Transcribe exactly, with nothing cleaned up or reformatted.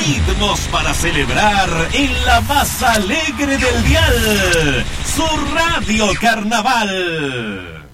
ritmos para celebrar en la más alegre del dial, su Radio Carnaval.